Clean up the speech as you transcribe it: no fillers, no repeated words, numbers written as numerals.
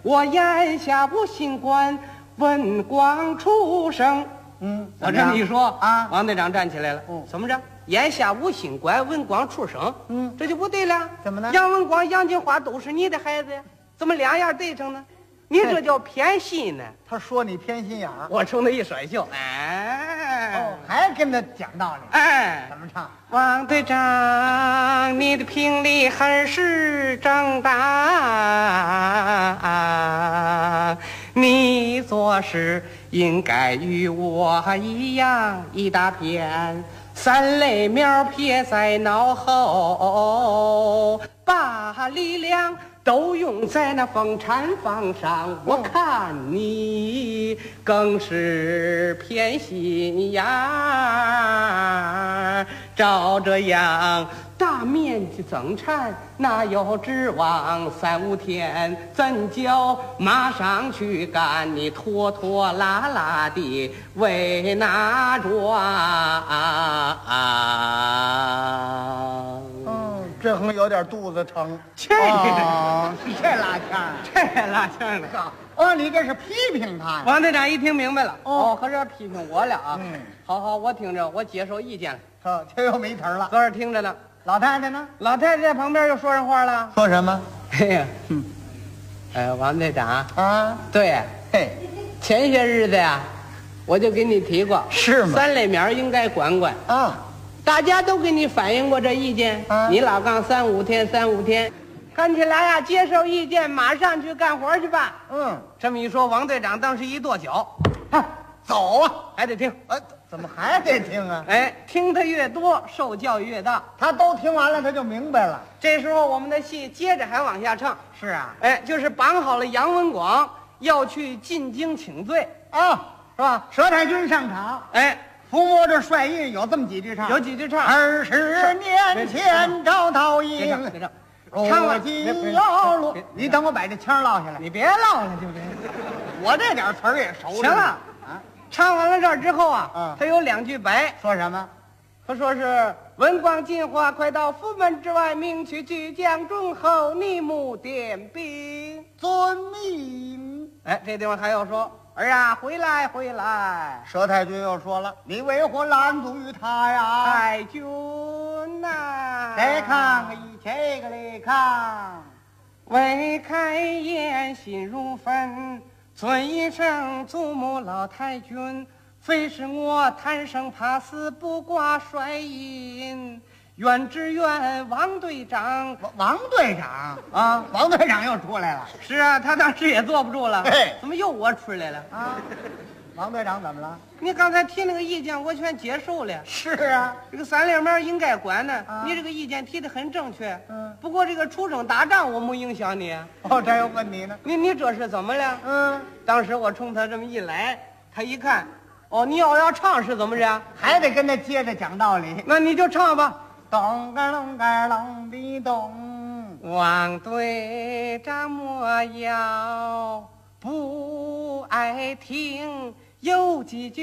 我眼下无心管文光出生。我这么一说啊， 王队长站起来了。怎么着？眼下无心管文光出生。这就不对了。 怎么呢？ 杨文光、杨金花都是你的孩子呀，怎么两样对上呢？你这叫偏心呢。 他说你偏心眼儿， 我冲他一甩袖，哎， 还跟他讲道理。 哎， 怎么唱？ 王队长，你的评理很是正当，你做事应该与我一样，一大片三类苗撇在脑后，把力量都用在那风产房上。我看你更是偏心眼儿，照这样大面积增产，哪有指望3、5天怎叫马上去干？你拖拖拉拉的为哪桩？ 这横有点肚子疼。 这这拉腔， 这拉腔的。 你这是批评他呀？ 王队长一听明白了，合着批评我了啊！好，我听着，我接受意见了。 这又没词儿了。 搁这听着呢。 老太太呢？ 老太太在旁边又说上话了。 说什么？ 嘿呀，王队长啊， 对， 嘿， 前些日子呀，我就给你提过， 是吗 3类苗应该管管啊。 大家都给你反映过这意见，你老杠3、5天，3、5天，看起来呀，接受意见，马上去干活去吧。这么一说，王队长当时一跺脚， 走啊， 还得听。 怎么还得听啊？ 听得越多，受教育越大。 他都听完了，他就明白了。 这时候我们的戏接着还往下唱。 是啊， 就是绑好了杨文广要去进京请罪啊， 是吧？ 佘太君上场，抚摸着帅印，有这么几句唱， 有几句唱。 20年前招桃营， 唱了今要落。你等我把这腔落下来， 你别唠了，就这。 我这点词儿也熟。 行了啊，唱完了这儿之后啊，他有2句白， 说什么？ 他说是文光金花快到府门之外，明去巨将忠厚，逆目点兵， 遵命。 这地方还要说。儿啊，回来回来！ 佘太君又说了：“你为何拦阻于他呀？” 太君呐， 来看一这个来看， 未开言心如焚，尊一声祖母老太君，非是我贪生怕死不挂帅印。愿只愿王队长， 王队长啊，王队长又出来了。 是啊，他当时也坐不住了。怎么又我出来了啊？王队长怎么了？ 你刚才提那个意见，我全接受了。 是啊， 这个3类苗应该管呢。你这个意见提得很正确。不过这个出征打仗我没影响你。 这又问你呢？ 你这是怎么了？当时我冲他这么一来，他一看，你要唱是怎么着？ 还得跟他接着讲道理。 那你就唱吧。 咚个隆个隆的咚， 王队长莫要不爱听，有几句